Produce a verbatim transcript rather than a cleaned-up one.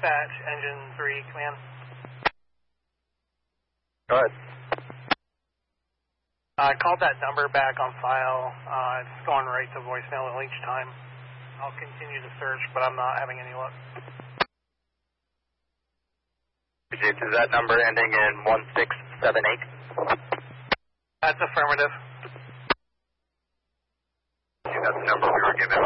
Dispatch, engine three, command. Go ahead. I called that number back on file. Uh, it's going right to voicemail each time. I'll continue to search, but I'm not having any luck. Is that number ending in one six seven eight? That's affirmative. That's the number we were given.